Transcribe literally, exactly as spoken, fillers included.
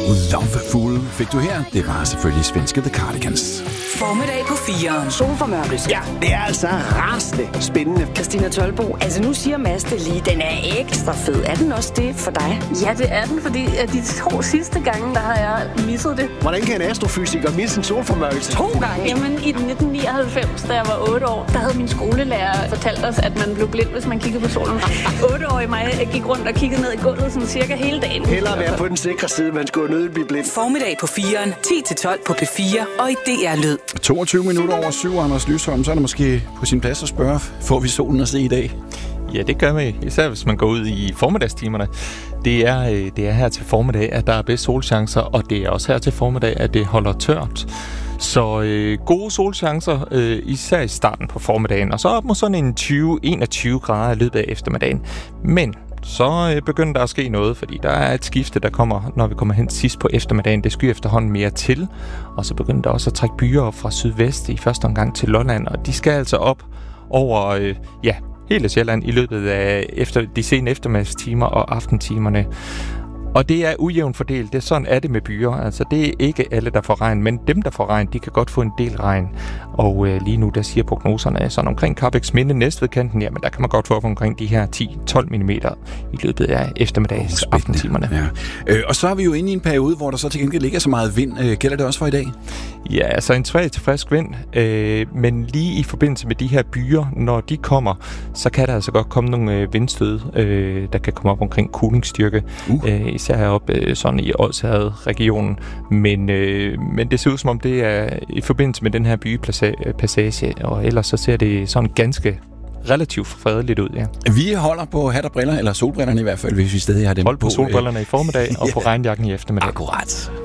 Loveful fik du her. Det var selvfølgelig svenske The Cardigans. Formiddag på fireren. Solformørkelse. Ja, det er altså rasende spændende. Christina Tølbo, altså nu siger Mads det lige, den er ekstra fed. Er den også det for dig? Ja, det er den, fordi at de to sidste gange, der har jeg misset det. Hvordan kan en astrofysiker misse en solformørkelse to gange? Jamen, i nitten nioghalvfems, da jeg var otte år, der havde min skolelærer fortalt os, at man blev blind, hvis man kiggede på solen. Otteårige mig gik rundt og kiggede ned i gulvet sådan cirka hele dagen. Hellere være på den sikre side, man skulle nødt blive blind. Formiddag på fireren, ti til tolv på P fire og i D R Lyd. toogtyve minutter over syv, Anders Lysholm, så er det måske på sin plads at spørge, får vi solen at se i dag? Ja, det gør vi, især hvis man går ud i formiddagstimerne. Det er, det er her til formiddag, at der er bedst solchancer, og det er også her til formiddag, at det holder tørt. Så øh, gode solchancer, øh, især i starten på formiddagen, og så op mod sådan en tyve til enogtyve grader i løbet af eftermiddagen. Men så øh, begynder der at ske noget, fordi der er et skifte, der kommer, når vi kommer hen sidst på eftermiddagen. Det skyder efterhånden mere til, og så begynder der også at trække byer op fra sydvest i første omgang til Lolland, og de skal altså op over, øh, ja, hele Sjælland i løbet af efter, de sene eftermiddagstimer og aftentimerne. Og det er ujævnt fordelt. Det er sådan er det med byer. Altså det er ikke alle, der får regn, men dem, der får regn, de kan godt få en del regn. Og øh, lige nu, der siger prognoserne, sådan omkring Karrebæksminde, Næstvedkanten, jamen der kan man godt få omkring de her ti til tolv millimeter i løbet af eftermiddags oh, aftentimerne. Ja. Øh, og så er vi jo inde i en periode, hvor der så til gengæld ikke er så meget vind. Øh, gælder det også for i dag? Ja, altså en svag til frisk vind, øh, men lige i forbindelse med de her byer, når de kommer, så kan der altså godt komme nogle øh, vindstød, øh, der kan komme op omkring kulingsstyrke, uh. øh, især heroppe øh, sådan i Odsherred-regionen, men, øh, men det ser ud som om det er i forbindelse med den her bypassage, og ellers så ser det sådan ganske relativt fredeligt ud, ja. Vi holder på hat og briller, eller solbrillerne i hvert fald, hvis vi stadig har dem på. Hold på solbrillerne i formiddag, og på regnjakken i eftermiddag. Akkurat.